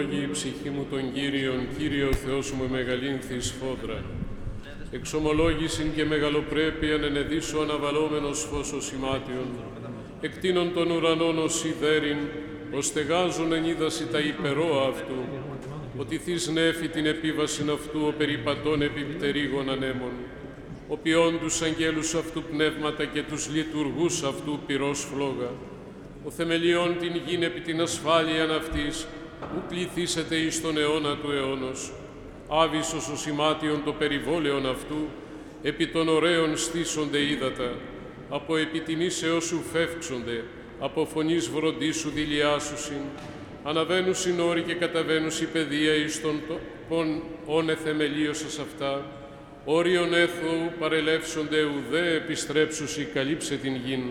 ευλόγη η ψυχή μου τον Κύριον, Κύριε ο Θεός μου μεγαλύνθης φόντρα. Εξομολόγησιν και μεγαλοπρέπειαν ενεδίσω αναβαλόμενος φως σημάτιον, εκτείνων των ουρανών ως ιδέριν, ως στεγάζουν εν είδαση τα υπερόα αυτού, ότι θείς νέφη την επίβασιν αυτού, ο περιπατών επιπτερίγων ανέμων, ο ποιών τους αγγέλους αυτού πνεύματα και τους λειτουργούς αυτού πυρός φλόγα, ο θεμελιών την γην επί την ασφάλειαν αυτής, ου πληθήσεται εις τον αιώνα του αιώνος, άβυσος ο σημάτιον το περιβόλαιον αυτού, επί των ωραίων στήσονται ύδατα, από επιτιμήσεως σου φεύξονται, από φωνής βροντίσου δηλιάσουσιν, αναβαίνουσιν όροι και καταβαίνουσι παιδεία εις τον τόπον όνε θεμελίωσας αυτά, όριον έθωου παρελεύσονται ουδέ επιστρέψουσι καλύψε την γην.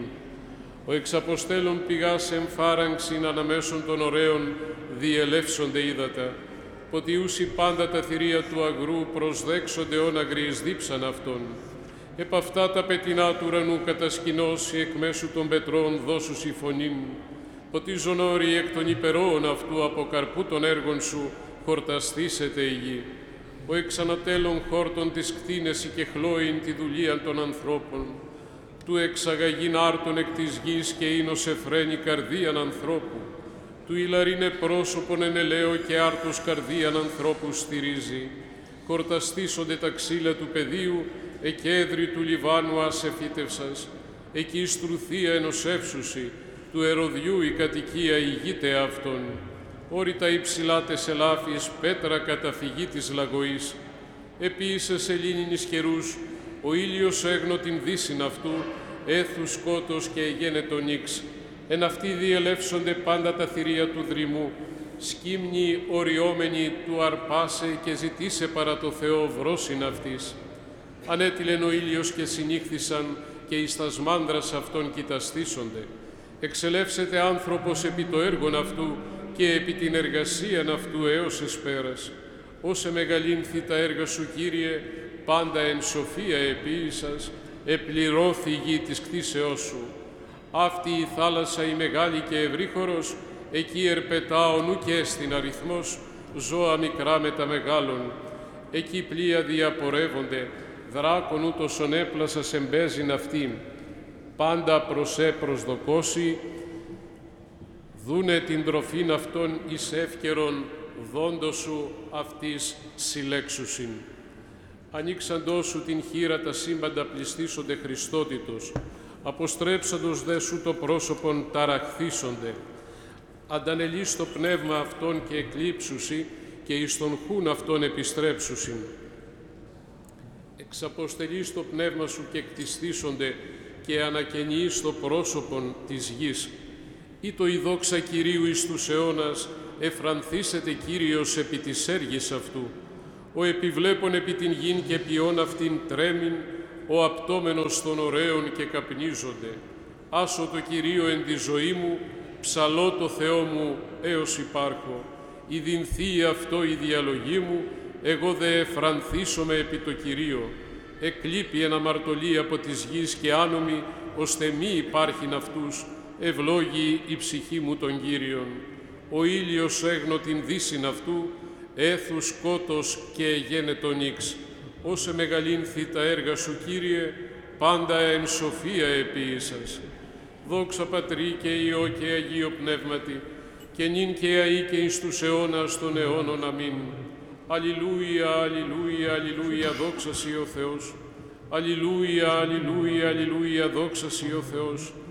Ο εξαποστέλων πηγάς εμφάραγξιν αναμέσων των ωραίων διελεύσονται ύδατα, ποτιούσι πάντα τα θηρία του αγρού προσδέξονται όναγριες δίψαν αυτών. Επ' αυτά τα πετεινά του ουρανού κατασκηνώσει εκ μέσου των πετρών δώσουσι φωνήν, ποτίζον όροι εκ των υπερόων αυτού από καρπού των έργων σου χορταστήσεται η γη. Ο εξανατέλων χόρτων της κτίνεση και χλώην τη δουλεία των ανθρώπων, του εξαγαγήν άρτων εκ της γης και ίνος εφραίνει καρδίαν ανθρώπου, του ηλαρίνε πρόσωπον εν ελαίο και άρτος καρδίαν ανθρώπου στηρίζει. Χορταστήσονται τα ξύλα του πεδίου, εκέδρη του Λιβάνου ασεφύτευσας, εκεί στρουθία ενωσεύσουσι, του ερωδιού η κατοικία ηγείται αυτόν. Όρητα υψηλάτες ελάφιες, πέτρα καταφυγή της λαγωής. Επίσης ελλήνινης καιρούς, ο ήλιος έγνω την δύσιν αυτού, έθου σκότος και εγένετο νίξ. Εν αυτοί διελεύσονται πάντα τα θηρία του δρυμού, σκύμνοι οριόμενοι του αρπάσε και ζητήσε παρά το Θεό βρόσιν αυτής. Ανέτειλεν ο ήλιος και συνήχθησαν και εις τας μάνδρας αυτών κοιταστήσονται. Εξελεύσεται άνθρωπος επί το έργον αυτού και επί την εργασίαν αυτού έως εσπέρας. Όσε μεγαλύνθη τα έργα σου, Κύριε, πάντα εν σοφία επίησας, επληρώθη η γη της κτίσεώς σου. Αυτή η θάλασσα η μεγάλη και ευρύχωρος, εκεί ερπετάων ου και έστιν αριθμός, ζώα μικρά με τα μεγάλων. Εκεί πλοία διαπορεύονται, δράκον ούτως ονέπλασας εμπέζειν αυτήν. Πάντα προσέ προσδοκώσει, δούνε την τροφήν αυτών εις εύκαιρον, δόντος σου αυτής συλλέξουσιν. Ανοίξαντός σου την χείρα τα σύμπαντα πληστήσονται Χριστότητος, αποστρέψαντος δε σου το πρόσωπον ταραχθήσονται. Αντανελείς το πνεύμα αυτών και εκλείψουσι και εις τον χούν αυτών επιστρέψουσιν. Εξαποστελείς το πνεύμα σου και κτιστήσονται και ανακαινείς το πρόσωπον της γης. Ή το η δόξα Κυρίου εις τους αιώνας, εφρανθήσεται Κύριος επί της έργης αυτού. Ο επιβλέπων επί την γην και ποιόν αυτήν τρέμην, ο απτόμενος των ωραίων και καπνίζονται. Άσω το Κυρίο εν τη ζωή μου, ψαλώ το Θεό μου έως υπάρχω. Ιδυνθεί αυτό η διαλογή μου, εγώ δε εφρανθήσομαι επί το Κυρίο. Εκλείπει εν αμαρτωλή από της γης και άνομη, ώστε μη υπάρχειν αυτούς, ευλόγη η ψυχή μου τον Κύριον. Ο ήλιος έγνω την δύσιν αυτού, έθου σκότος και εγένετο νίξ. Όσε μεγαλύνθη τα έργα σου, Κύριε, πάντα εν σοφία επίησας. Δόξα Πατρί και Υιό και Αγίο Πνεύματι, και νυν και αεί και εις τους αιώνας των αιώνων. Αμήν. Αλληλούια, αλληλούια, αλληλούια, δόξα Σοι ο Θεός. Αλληλούια, αλληλούια, αλληλούια, δόξα Σοι ο Θεός.